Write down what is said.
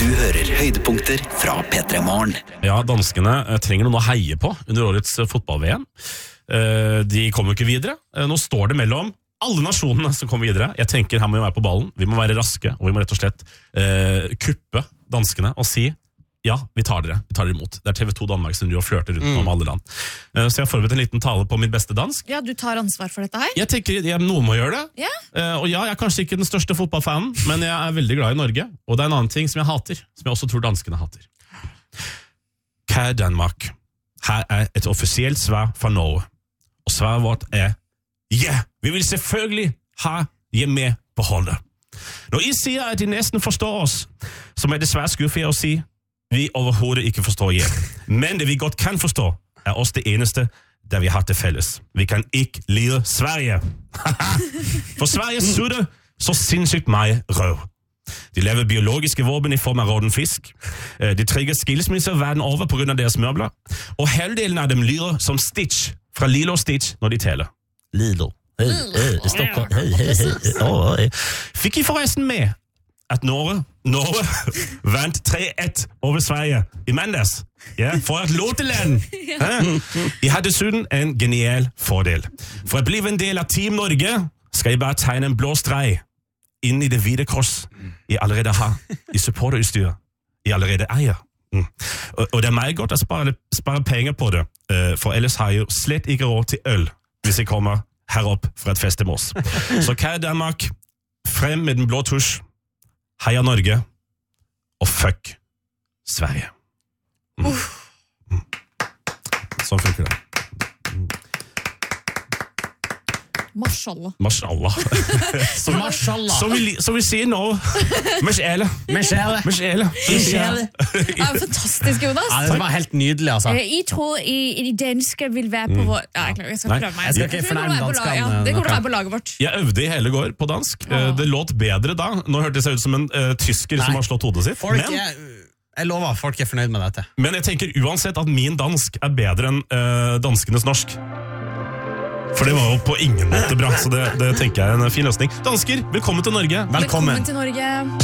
hører høydepunkter fra P3 Morgen. Ja, danskene trenger noen å heie på under årets fotball-VM. De kommer ikke videre. Nå står det mellom alle nasjonene som kommer videre. Jeg tenker her må vi være på ballen, vi må være raske, og vi må rett og slett kuppe danskene og si ja, vi tar dere imot. Det TV 2 Danmark som du har flørtet rundt om alle land. Så jeg har forberedt en liten tale på mitt beste dansk. Ja, du tar ansvar for dette her? Jeg tenker noen må gjøre det. Ja. Og ja, jeg er kanskje ikke den største fotballfanen, men jeg er veldig glad i Norge. Og det er en annen ting som jeg hater, som jeg også tror danskene hater. Kære Danmark, her er et offisielt svar fra Norge. Og svaret vårt er ja, vi vil selvfølgelig ha jer med på holdet. Når I sier at I nesten forstår oss, så må jeg dessverre skuffe jer å si vi overhovedet ikke forstår jer. Men det vi godt kan forstå, er også det eneste, der vi har det fælles. Vi kan ikke lide Sverige. For Sverige sutter så sindssygt meget røv. De laver biologiske våben i form av råden fisk. De trigger skilsmisser verden over på grunn av deres møbler. Og halvdelen av dem lyder som Stitch fra Lilo Stitch når de taler. Lilo. Stockholm. Fikk I forresten med at Norge vant 3-1 over Sverige I mandags. Ja, for et låteland. I har dessuten en genial fordel. For å bli en del av Team Norge skal I bare tegne en blå streg inn I det hvite kors I allerede har I supporterutstyr I allerede eier. Og det meget godt å spare penger på det, for ellers har jeg jo slett ikke råd til øl hvis jeg kommer her opp fra et fest I Moss. Så kære Danmark, frem med den blå tusj, heia Norge, og fuck Sverige. Sånn funker det. Mashallah. Mashallah. Som vi sier nå. Meshele. Ja, fantastisk, Jonas. Ja, det var helt nydelig, altså. I tror I danske vil være på vår... Ja, jeg skal prøve meg. Jeg skal ikke fornærme danskene. Ja, det kommer til å være på laget vårt. Jeg øvde I hele går på dansk. Det låt bedre da. Nå hørtes jeg ut som en tysker som har slått hodet sitt. Jeg lover, folk fornøyd med dette. Men jeg tenker uansett at min dansk bedre enn danskenes norsk. For det var jo på ingen måte bra, så det tenker jeg er en fin løsning. Dansker, velkommen til Norge. Velkommen til Norge.